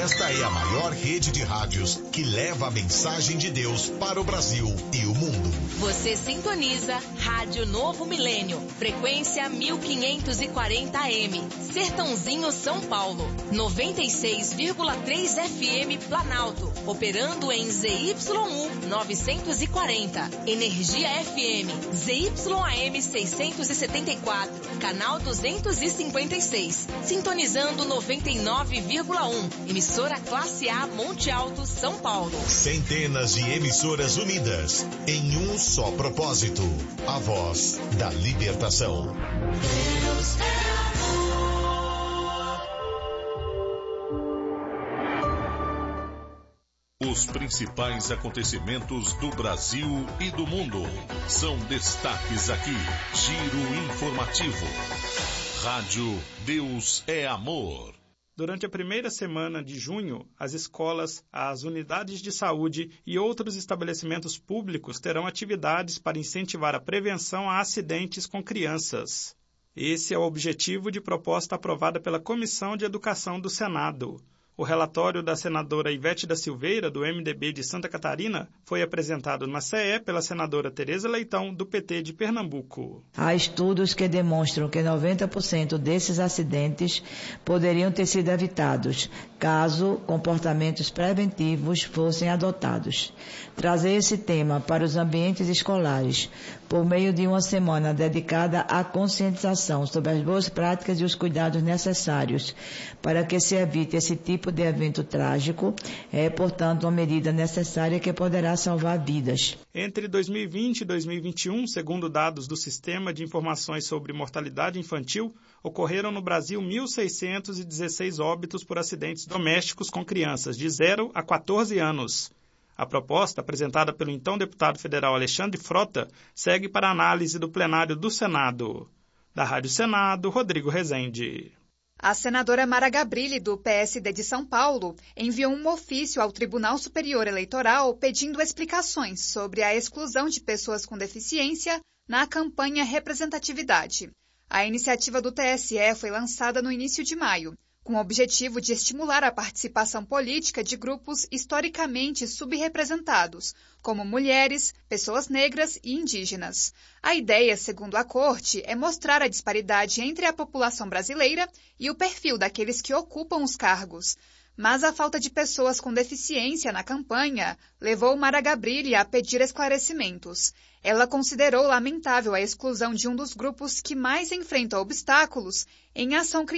Esta é a maior rede de rádios que leva a mensagem de Deus para o Brasil e o mundo. Você sintoniza Rádio Novo Milênio, frequência 1540 AM, Sertãozinho, São Paulo, 96,3 FM Planalto, operando em ZYU 940, Energia FM, ZYAM 674, canal 256, sintonizando 99,1, emissora classe A Monte Alto, São Paulo. Centenas de emissoras unidas em um só propósito, a voz da libertação. Deus é amor. Os principais acontecimentos do Brasil e do mundo são destaques aqui. Giro informativo. Rádio Deus é Amor. Durante a primeira semana de junho, as escolas, as unidades de saúde e outros estabelecimentos públicos terão atividades para incentivar a prevenção a acidentes com crianças. Esse é o objetivo de proposta aprovada pela Comissão de Educação do Senado. O relatório da senadora Ivete da Silveira, do MDB de Santa Catarina, foi apresentado na CE pela senadora Tereza Leitão, do PT de Pernambuco. Há estudos que demonstram que 90% desses acidentes poderiam ter sido evitados, caso comportamentos preventivos fossem adotados. Trazer esse tema para os ambientes escolares, por meio de uma semana dedicada à conscientização sobre as boas práticas e os cuidados necessários para que se evite esse tipo de evento trágico, é, portanto, uma medida necessária que poderá salvar vidas. Entre 2020 e 2021, segundo dados do Sistema de Informações sobre Mortalidade Infantil, ocorreram no Brasil 1.616 óbitos por acidentes domésticos com crianças de 0 a 14 anos. A proposta, apresentada pelo então deputado federal Alexandre Frota, segue para análise do plenário do Senado. Da Rádio Senado, Rodrigo Rezende. A senadora Mara Gabrilli, do PSD de São Paulo, enviou um ofício ao Tribunal Superior Eleitoral pedindo explicações sobre a exclusão de pessoas com deficiência na campanha Representatividade. A iniciativa do TSE foi lançada no início de maio, com o objetivo de estimular a participação política de grupos historicamente subrepresentados, como mulheres, pessoas negras e indígenas. A ideia, segundo a Corte, é mostrar a disparidade entre a população brasileira e o perfil daqueles que ocupam os cargos. Mas a falta de pessoas com deficiência na campanha levou Mara Gabrilli a pedir esclarecimentos. Ela considerou lamentável a exclusão de um dos grupos que mais enfrenta obstáculos em ação